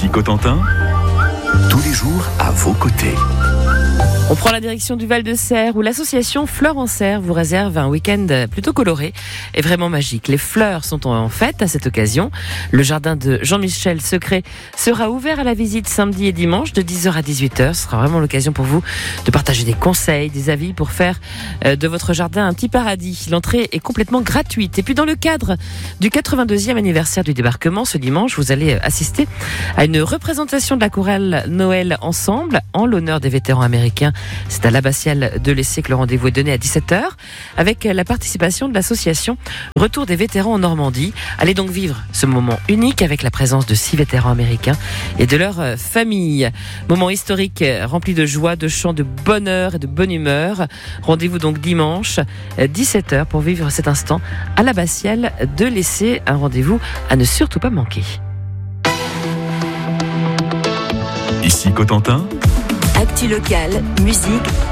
Ici Cotentin, tous les jours à vos côtés. On prend la direction du Val-de-Serre où l'association Fleurs en Serre vous réserve un week-end plutôt coloré et vraiment magique. Les fleurs sont en fête à cette occasion. Le jardin de Jean-Michel Secret sera ouvert à la visite samedi et dimanche de 10h à 18h. Ce sera vraiment l'occasion pour vous de partager des conseils, des avis pour faire de votre jardin un petit paradis. L'entrée est complètement gratuite. Et puis dans le cadre du 82e anniversaire du débarquement, ce dimanche, vous allez assister à une représentation de la chorale Noël Ensemble en l'honneur des vétérans américains. C'est à l'abbatiale de l'Essai que le rendez-vous est donné à 17h avec la participation de l'association Retour des vétérans en Normandie. Allez donc vivre ce moment unique avec la présence de 6 vétérans américains et de leur famille. Moment historique rempli de joie, de chants, de bonheur et de bonne humeur. Rendez-vous donc dimanche 17h pour vivre cet instant à l'abbatiale de l'Essai. Un rendez-vous à ne surtout pas manquer. Ici Cotentin, Actu locale, musique,